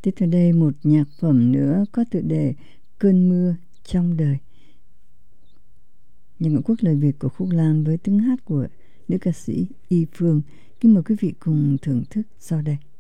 Tiếp theo đây một nhạc phẩm nữa có tựa đề Cơn mưa trong đời. Nhạc ngũ quốc lời Việt của Khúc Lan với tiếng hát của nữ ca sĩ Y Phương. Kính mời quý vị cùng thưởng thức sau đây.